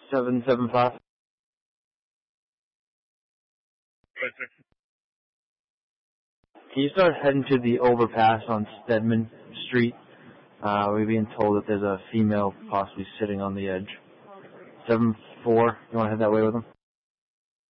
775. Right, sir. Can you start heading to the overpass on Stedman Street? We're being told that there's a female possibly sitting on the edge. 7-4, you want to head that way with them?